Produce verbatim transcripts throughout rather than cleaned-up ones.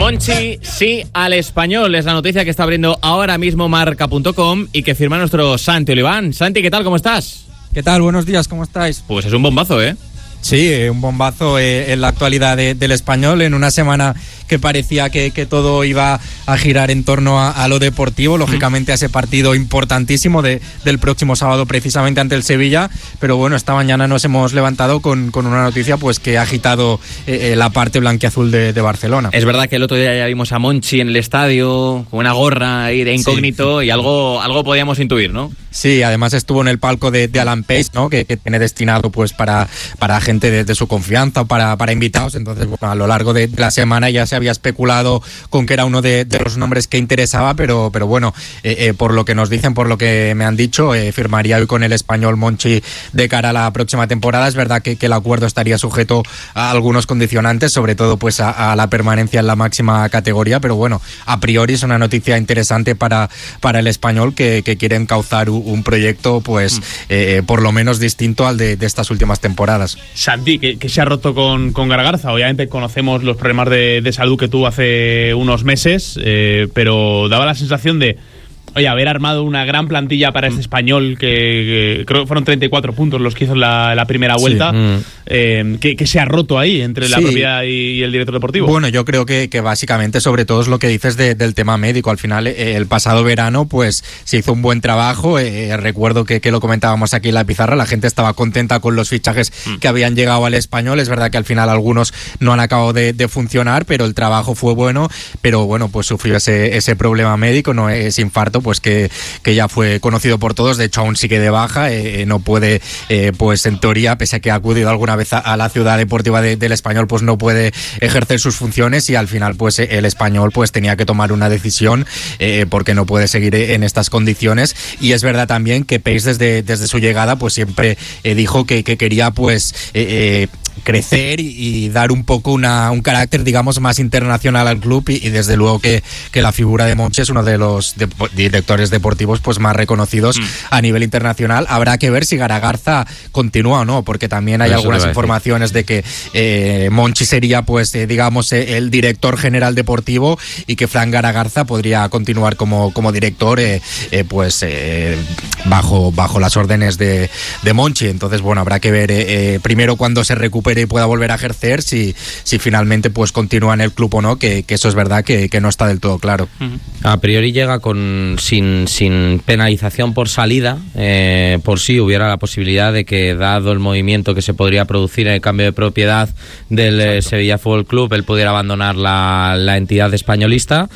Monchi sí al Español es la noticia que está abriendo ahora mismo marca punto com y que firma nuestro Santi Oliván. Santi, ¿qué tal? ¿Cómo estás? ¿Qué tal? Buenos días, ¿cómo estáis? Pues es un bombazo, ¿eh? Sí, un bombazo eh, en la actualidad de, del Español, en una semana que parecía que, que todo iba a girar en torno a, a lo deportivo, lógicamente a ese partido importantísimo de, del próximo sábado precisamente ante el Sevilla, pero bueno, esta mañana nos hemos levantado con, con una noticia pues que ha agitado eh, la parte blanquiazul de, de Barcelona. Es verdad que el otro día ya vimos a Monchi en el estadio con una gorra ahí de incógnito, sí, y algo, algo podíamos intuir, ¿no? Sí, además estuvo en el palco de, de Alan Pace, ¿no? Que, que tiene destinado pues para, para gente de, de su confianza, para, para invitados. Entonces, bueno, a lo largo de la semana ya se había especulado con que era uno de, de los nombres que interesaba, pero, pero bueno, eh, eh, por lo que nos dicen, por lo que me han dicho, eh, firmaría hoy con el Español Monchi de cara a la próxima temporada. Es verdad que, que el acuerdo estaría sujeto a algunos condicionantes, sobre todo pues a, a la permanencia en la máxima categoría, pero bueno, a priori es una noticia interesante para, para el Español que, que quiere encauzar un, un proyecto pues mm. eh, por lo menos distinto al de, de estas últimas temporadas. Santi, que, que se ha roto con, con Garagarza. Obviamente conocemos los problemas de, de salud que tuvo hace unos meses, eh, pero daba la sensación de, oye, haber armado una gran plantilla para este Español, que, que creo que fueron treinta y cuatro puntos los que hizo en la, la primera vuelta, sí. mm. eh, que, que se ha roto ahí entre la sí. propiedad y el director deportivo. Bueno, yo creo que, que básicamente sobre todo es lo que dices de, del tema médico. Al final, eh, el pasado verano pues se hizo un buen trabajo, eh, recuerdo que, que lo comentábamos aquí en la pizarra, la gente estaba contenta con los fichajes mm. que habían llegado al Español. Es verdad que al final algunos no han acabado de, de funcionar, pero el trabajo fue bueno, pero bueno, pues sufrió ese, ese problema médico, no ese infarto, pues que, que ya fue conocido por todos. De hecho aún sigue de baja, eh, no puede eh, pues en teoría, pese a que ha acudido alguna vez a, a la ciudad deportiva de, del Español, pues no puede ejercer sus funciones, y al final pues el Español pues tenía que tomar una decisión eh, porque no puede seguir en estas condiciones. Y es verdad también que Pace desde, desde su llegada pues siempre eh, dijo que, que quería pues eh, eh, crecer y, y dar un poco una, un carácter, digamos, más internacional al club, y, y desde luego que, que la figura de Monchi es uno de los de, directores deportivos pues más reconocidos mm. a nivel internacional. Habrá que ver si Garagarza continúa o no, porque también hay Eso algunas informaciones de que eh, Monchi sería pues eh, digamos eh, el director general deportivo, y que Fran Garagarza podría continuar como, como director eh, eh, pues eh, bajo, bajo las órdenes de, de Monchi. Entonces bueno, habrá que ver eh, eh, primero cuando se recupere y pueda volver a ejercer, si, si finalmente pues continúa en el club o no, que, que eso es verdad que, que no está del todo claro. A priori llega con sin, sin penalización por salida, eh, por si hubiera la posibilidad de que, dado el movimiento que se podría producir en el cambio de propiedad del eh, Sevilla Fútbol Club, él pudiera abandonar la, la entidad españolista.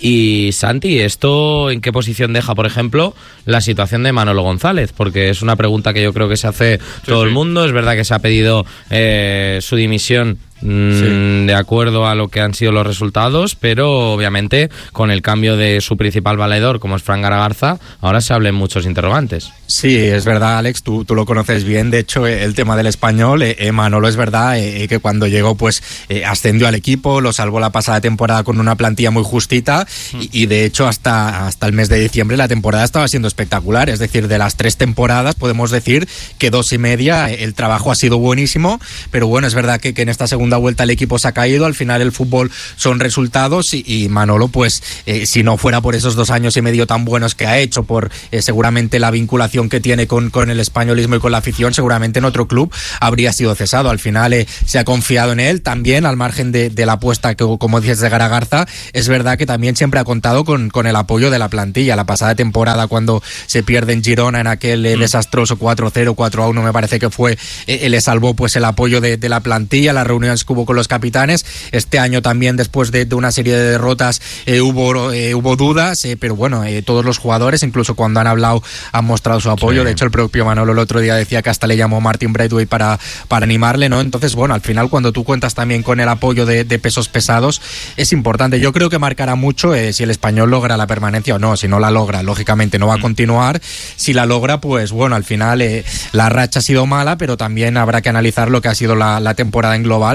Y Santi, ¿esto en qué posición deja, por ejemplo, la situación de Manolo González? Porque es una pregunta que yo creo que se hace sí, todo sí. el mundo. Es verdad que se ha pedido eh, su dimisión Sí. de acuerdo a lo que han sido los resultados, pero obviamente con el cambio de su principal valedor, como es Fran Garagarza, ahora se hablen muchos interrogantes. Sí, es verdad, Alex, tú, tú lo conoces bien. De hecho, el tema del Español, eh, Manolo, es verdad eh, que cuando llegó pues eh, ascendió al equipo, lo salvó la pasada temporada con una plantilla muy justita, mm. y, y de hecho hasta, hasta el mes de diciembre la temporada estaba siendo espectacular. Es decir, de las tres temporadas podemos decir que dos y media el trabajo ha sido buenísimo, pero bueno, es verdad que, que en esta segunda vuelta el equipo se ha caído. Al final el fútbol son resultados, y, y Manolo pues eh, si no fuera por esos dos años y medio tan buenos que ha hecho, por eh, seguramente la vinculación que tiene con, con el españolismo y con la afición, seguramente en otro club habría sido cesado. Al final eh, se ha confiado en él también, al margen de, de la apuesta que, como dices, de Garagarza. Es verdad que también siempre ha contado con, con el apoyo de la plantilla. La pasada temporada, cuando se pierde en Girona en aquel eh, desastroso cuatro cero, cuatro a uno me parece que fue, eh, le salvó pues el apoyo de, de la plantilla, las reuniones que hubo con los capitanes. Este año también, después de, de una serie de derrotas, eh, hubo eh, hubo dudas, eh, pero bueno, eh, todos los jugadores, incluso cuando han hablado, han mostrado su apoyo. Sí. De hecho, el propio Manolo el otro día decía que hasta le llamó Martin Braithwaite para, para animarle, ¿no? Entonces, bueno, al final, cuando tú cuentas también con el apoyo de, de pesos pesados, es importante. Yo creo que marcará mucho eh, si el Español logra la permanencia o no. Si no la logra, lógicamente no va a continuar. Si la logra, pues bueno, al final eh, la racha ha sido mala, pero también habrá que analizar lo que ha sido la, la temporada en global.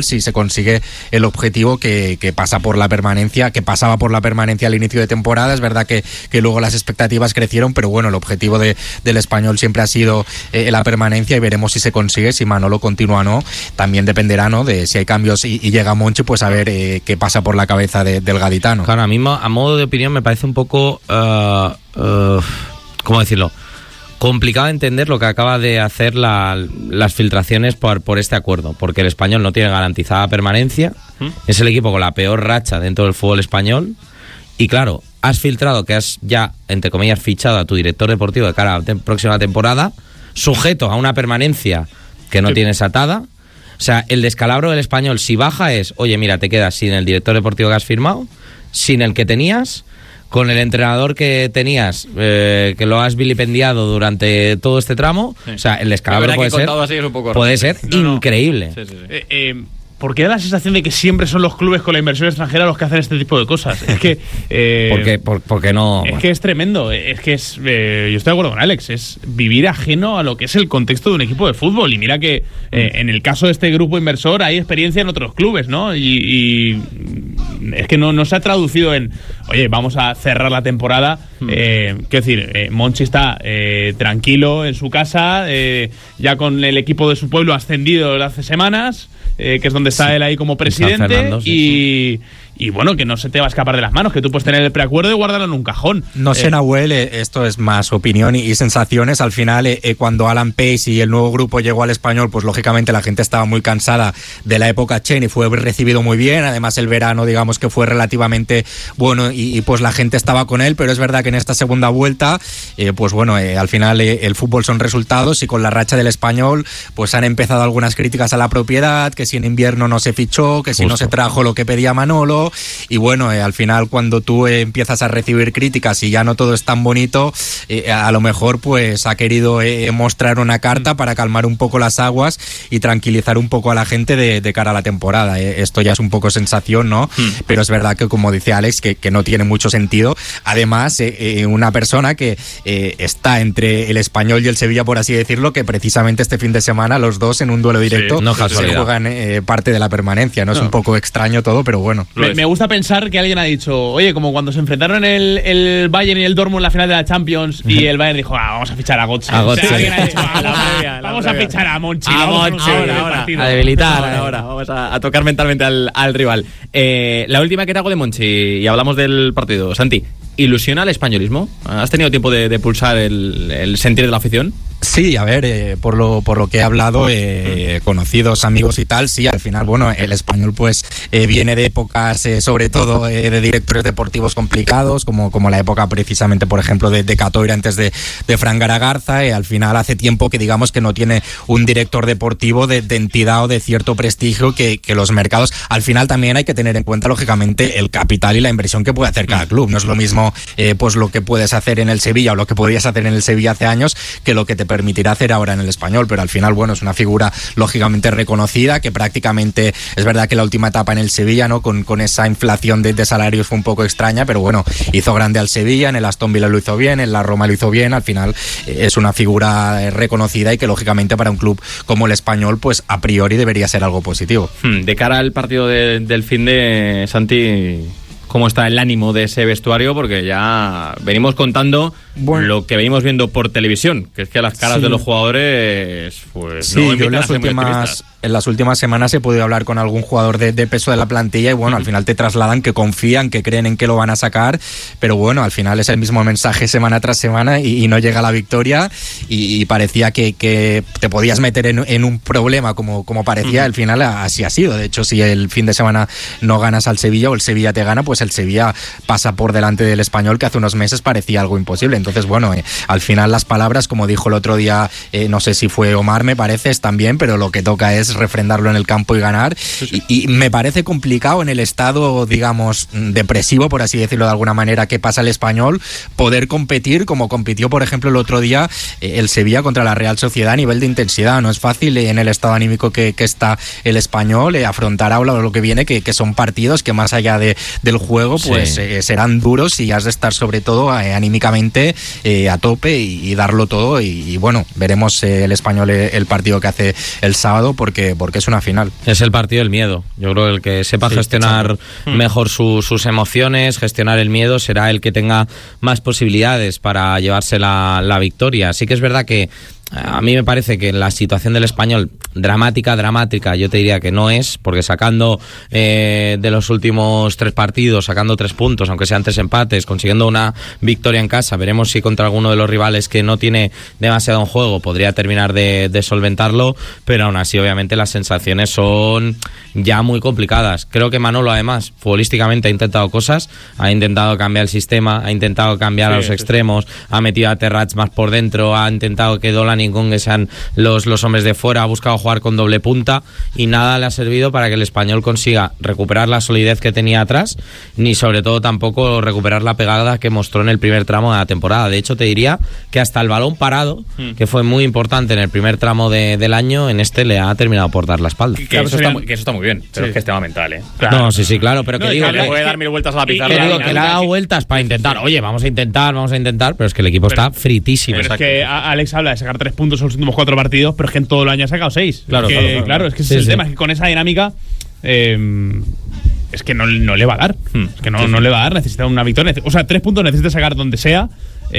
si se consigue el objetivo que, que pasa por la permanencia, que pasaba por la permanencia al inicio de temporada. Es verdad que, que luego las expectativas crecieron, pero bueno, el objetivo de, del Español siempre ha sido eh, la permanencia, y veremos si se consigue, si Manolo continúa o no. También dependerá, ¿no?, de si hay cambios y, y llega Monchi, pues a ver eh, qué pasa por la cabeza de, del gaditano. Claro, a mí, a modo de opinión, me parece un poco, uh, uh, ¿cómo decirlo?, complicado entender lo que acaba de hacer la, las filtraciones por, por este acuerdo, porque el Español no tiene garantizada permanencia, ¿Mm? es el equipo con la peor racha dentro del fútbol español, y claro, has filtrado que has ya, entre comillas, fichado a tu director deportivo de cara a la te- próxima temporada, sujeto a una permanencia que no sí. tienes atada. O sea, el descalabro del Español, si baja, es, oye, mira, te quedas sin el director deportivo que has firmado, sin el que tenías, con el entrenador que tenías, eh, que lo has vilipendiado durante todo este tramo. Sí. O sea, el descalabro puede ser, así es un poco puede ser no, no. increíble. Sí, sí, sí. Eh, eh, porque da la sensación de que siempre son los clubes con la inversión extranjera los que hacen este tipo de cosas. Es que... Eh, ¿Por qué, por, por qué no? Es que es tremendo. Es que es... Eh, yo estoy de acuerdo con Alex. Es vivir ajeno a lo que es el contexto de un equipo de fútbol. Y mira que eh, en el caso de este grupo inversor hay experiencia en otros clubes, ¿no? Y, y es que no, no se ha traducido en... Oye, vamos a cerrar la temporada. Eh, quiero decir, eh, Monchi está eh, tranquilo en su casa, eh, ya con el equipo de su pueblo ascendido desde hace semanas, eh, que es donde está sí. él ahí como presidente. Fernando, sí, y... Sí. Y bueno, que no se te va a escapar de las manos, que tú puedes tener el preacuerdo y guardarlo en un cajón. No sé, eh, Nahuel, eh, esto es más opinión y, y sensaciones. Al final, eh, eh, cuando Alan Pace y el nuevo grupo llegó al Español, pues lógicamente la gente estaba muy cansada de la época Chen y fue recibido muy bien. Además, el verano, digamos que fue relativamente bueno y, y pues la gente estaba con él. Pero es verdad que en esta segunda vuelta, eh, pues bueno, eh, al final eh, el fútbol son resultados, y con la racha del Español, pues han empezado algunas críticas a la propiedad, que si en invierno no se fichó, que si Justo. no se trajo lo que pedía Manolo. Y bueno, eh, al final cuando tú eh, empiezas a recibir críticas y ya no todo es tan bonito, eh, a lo mejor pues ha querido eh, mostrar una carta para calmar un poco las aguas y tranquilizar un poco a la gente de, de cara a la temporada. Eh, esto ya es un poco sensación, ¿no? Hmm. Pero es verdad que, como dice Alex, que, que no tiene mucho sentido. Además, eh, eh, una persona que eh, está entre el Español y el Sevilla, por así decirlo, que precisamente este fin de semana los dos en un duelo directo sí, no se juegan eh, parte de la permanencia, ¿no? Es no. un poco extraño todo, pero bueno. Me, me gusta pensar que alguien ha dicho, oye, como cuando se enfrentaron el, el Bayern y el Dortmund en la final de la Champions y el Bayern dijo, ah, vamos a fichar a Götze. A Götze. O sea, alguien ha dicho, ah, la previa, vamos a fichar a Monchi. A Monchi, ahora, ahora, a debilitar. Ahora, ahora. Vamos a, a tocar mentalmente al, al rival. Eh, la última que te hago de Monchi, y hablamos del partido. Santi, ¿ilusiona el españolismo? ¿Has tenido tiempo de, de pulsar el, el sentir de la afición? Sí, a ver, eh, por lo por lo que he hablado, eh, conocidos, amigos y tal, sí, al final, bueno, el Español pues eh, viene de épocas, eh, sobre todo eh, de directores deportivos complicados, como, como la época precisamente, por ejemplo, de, de Catoira antes de, de Fran Garagarza. Eh, al final hace tiempo que digamos que no tiene un director deportivo de, de entidad o de cierto prestigio que, que los mercados. Al final también hay que tener en cuenta, lógicamente, el capital y la inversión que puede hacer cada club. No es lo mismo eh, pues lo que puedes hacer en el Sevilla o lo que podías hacer en el Sevilla hace años que lo que te permitirá hacer ahora en el Español, pero al final, bueno, es una figura lógicamente reconocida, que prácticamente, es verdad que la última etapa en el Sevilla, ¿no?, con, con esa inflación de, de salarios fue un poco extraña, pero bueno, hizo grande al Sevilla, en el Aston Villa lo hizo bien, en la Roma lo hizo bien. Al final eh, es una figura reconocida y que lógicamente para un club como el Español, pues a priori debería ser algo positivo. De cara al partido de, del fin de Santi, ¿cómo está el ánimo de ese vestuario? Porque ya venimos contando bueno. lo que venimos viendo por televisión, que es que las caras sí. de los jugadores pues sí, no yo en las últimas en las últimas semanas he podido hablar con algún jugador de, de peso de la plantilla y bueno, uh-huh. al final te trasladan que confían, que creen en que lo van a sacar, pero bueno, al final es el mismo mensaje semana tras semana y, y no llega la victoria y, y parecía que, que te podías meter en, en un problema como, como parecía, uh-huh. al final así ha sido. De hecho, si el fin de semana no ganas al Sevilla o el Sevilla te gana, pues el Sevilla pasa por delante del Español, que hace unos meses parecía algo imposible. Entonces, bueno, eh, al final las palabras, como dijo el otro día, eh, no sé si fue Omar, me parece, están bien, pero lo que toca es refrendarlo en el campo y ganar. Sí, sí. Y, y me parece complicado en el estado, digamos, depresivo, por así decirlo de alguna manera, que pasa el Español, poder competir como compitió, por ejemplo, el otro día eh, el Sevilla contra la Real Sociedad a nivel de intensidad. No es fácil eh, en el estado anímico que, que está el Español eh, afrontar ahora lo que viene, que, que son partidos que más allá de, del juego juego, pues sí. eh, serán duros y has de estar sobre todo eh, anímicamente eh, a tope y, y darlo todo. Y, y bueno, veremos eh, el Español eh, el partido que hace el sábado porque, porque es una final. Es el partido del miedo. Yo creo que el que sepa sí, gestionar mejor su, sus emociones, gestionar el miedo, será el que tenga más posibilidades para llevarse la, la victoria. Sí que es verdad que a mí me parece que la situación del Español, dramática, dramática, yo te diría que no es, porque sacando eh, de los últimos tres partidos, sacando tres puntos, aunque sean tres empates, consiguiendo una victoria en casa, veremos si contra alguno de los rivales que no tiene demasiado en juego podría terminar de, de solventarlo, pero aún así obviamente las sensaciones son ya muy complicadas. Creo que Manolo además, futbolísticamente ha intentado cosas, ha intentado cambiar el sistema, ha intentado cambiar sí, a los sí, extremos, sí. ha metido a Terrats más por dentro, ha intentado que Dolan y Gongue sean los, los hombres de fuera, ha buscado jugar con doble punta y nada le ha servido para que el Español consiga recuperar la solidez que tenía atrás, ni sobre todo tampoco recuperar la pegada que mostró en el primer tramo de la temporada. De hecho, te diría que hasta el balón parado, mm. que fue muy importante en el primer tramo de, del año, en este le ha terminado por dar la espalda. Que, claro, eso, está muy, que eso está muy bien, pero sí. es que es tema mental, ¿eh? Claro. No, sí, sí, claro, pero que no, digo que, le puede dar mil vueltas a la pizarra. Que, digo, que le ha dado vueltas para intentar, oye, vamos a intentar, vamos a intentar, pero es que el equipo pero, está fritísimo. Pero es que Alex habla de sacar tres puntos en los últimos cuatro partidos, pero es que en todo el año ha sacado seis. Claro, que, claro, claro, claro, es que ese sí, es el sí. tema, es que con esa dinámica eh, es que no, no le va a dar. Hmm. Es que no, sí, no sí. le va a dar, necesita una victoria. O sea, tres puntos necesita sacar donde sea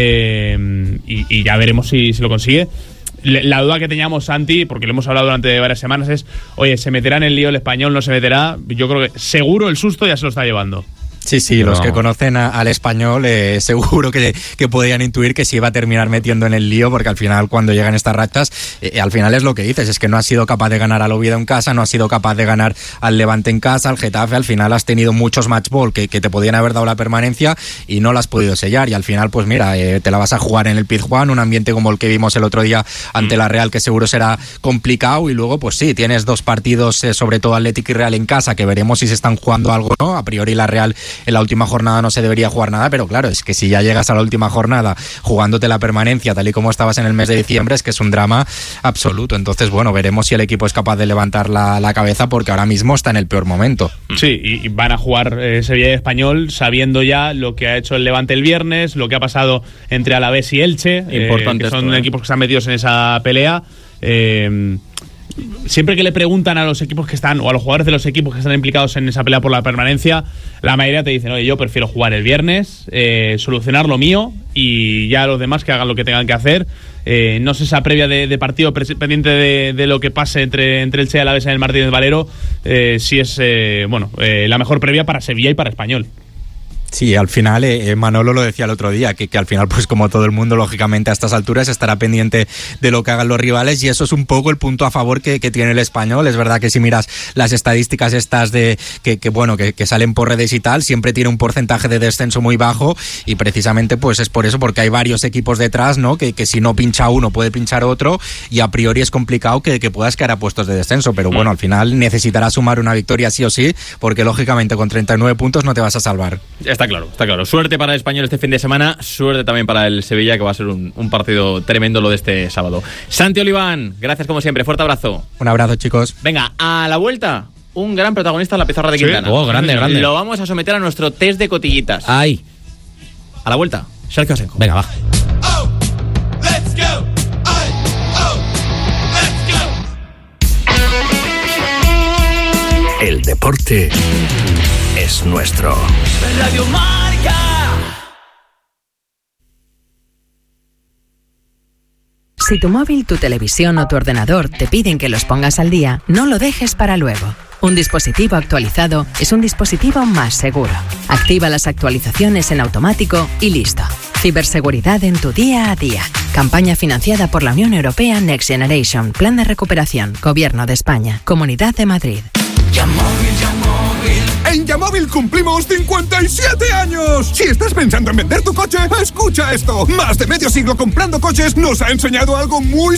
eh, y, y ya veremos si, si lo consigue. La duda que teníamos, Santi, porque lo hemos hablado durante varias semanas, es, oye, ¿se meterá en el lío el Español? ¿No se meterá? Yo creo que seguro el susto ya se lo está llevando. Sí, sí, los no. que conocen a, al Español eh, seguro que, que podían intuir que se iba a terminar metiendo en el lío, porque al final cuando llegan estas rachas, eh, al final es lo que dices, es que no has sido capaz de ganar al Oviedo en casa, no has sido capaz de ganar al Levante en casa, al Getafe, al final has tenido muchos match ball que, que te podían haber dado la permanencia y no la has podido sellar, y al final pues mira, eh, te la vas a jugar en el Pizjuán, un ambiente como el que vimos el otro día ante la Real, que seguro será complicado, y luego pues sí, tienes dos partidos, eh, sobre todo Atlético y Real en casa, que veremos si se están jugando algo o no. A priori la Real en la última jornada no se debería jugar nada, pero claro, es que si ya llegas a la última jornada jugándote la permanencia tal y como estabas en el mes de diciembre, es que es un drama absoluto. Entonces, bueno, veremos si el equipo es capaz de levantar la, la cabeza, porque ahora mismo está en el peor momento. Sí, y van a jugar eh, Sevilla y Español sabiendo ya lo que ha hecho el Levante el viernes, lo que ha pasado entre Alavés y Elche, Importante eh, que son esto, ¿eh? equipos que están metidos en esa pelea. Eh, Siempre que le preguntan a los equipos que están, o a los jugadores de los equipos que están implicados en esa pelea por la permanencia, la mayoría te dicen, oye, yo prefiero jugar el viernes, eh, solucionar lo mío y ya los demás que hagan lo que tengan que hacer. Eh, no sé esa previa de, de partido pendiente de, de lo que pase entre, entre el Che y Alavés en el Martínez Valero, eh, si es eh, bueno eh, la mejor previa para Sevilla y para Español. Sí, al final eh, Manolo lo decía el otro día, que, que al final pues como todo el mundo lógicamente a estas alturas estará pendiente de lo que hagan los rivales, y eso es un poco el punto a favor que, que tiene el Español. Es verdad que si miras las estadísticas estas de que, que bueno que, que salen por redes y tal, siempre tiene un porcentaje de descenso muy bajo, y precisamente pues es por eso, porque hay varios equipos detrás, ¿no? Que, que si no pincha uno puede pinchar otro, y a priori es complicado que, que puedas caer a puestos de descenso, pero bueno, al final necesitarás sumar una victoria sí o sí, porque lógicamente con treinta y nueve puntos no te vas a salvar. Está claro, está claro. Suerte para el Español este fin de semana, suerte también para el Sevilla, que va a ser un, un partido tremendo lo de este sábado. Santi Oliván, gracias como siempre, fuerte abrazo. Un abrazo, chicos. Venga, a la vuelta, un gran protagonista en la pizarra de Quintana. Sí. Oh, grande, grande. Lo vamos a someter a nuestro test de cotillitas. Ay. A la vuelta, Sergio Asenjo. Venga, va. Oh, let's go. Ay, oh, let's go. El deporte es nuestro. Radio Marca. Si tu móvil, tu televisión o tu ordenador te piden que los pongas al día, no lo dejes para luego. Un dispositivo actualizado es un dispositivo más seguro. Activa las actualizaciones en automático y listo. Ciberseguridad en tu día a día. Campaña financiada por la Unión Europea Next Generation. Plan de recuperación. Gobierno de España. Comunidad de Madrid. Yamóvil, Yamóvil. En Yamóvil cumplimos cincuenta y siete años. Si estás pensando en vender tu coche, escucha esto. Más de medio siglo comprando coches nos ha enseñado algo muy